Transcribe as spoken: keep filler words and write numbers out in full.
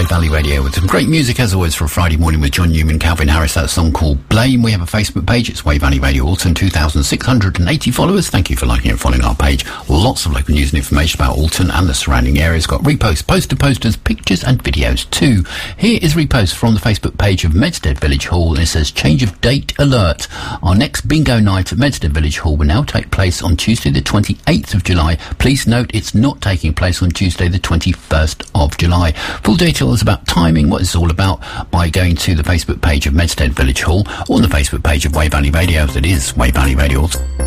Way Valley Radio with some great music as always for a Friday morning with John Newman, Calvin Harris. That song called Blame. We have a Facebook page. It's Way Valley Radio Alton, two thousand six hundred eighty followers. Thank you for liking and following our page. Lots of local news and information about Alton and the surrounding areas. Got reposts, poster posters, pictures and videos too. Here is repost from the Facebook page of Medstead Village Hall, and it says change of date alert. Our next bingo night at Medstead Village Hall will now take place on Tuesday the twenty-eighth of July. Please note it's not taking place on Tuesday the twenty-first of July. Full details about timing, what it's all about, by going to the Facebook page of Medstead Village Hall or on the Facebook page of Way Valley Radio, as it is Way Valley Radio.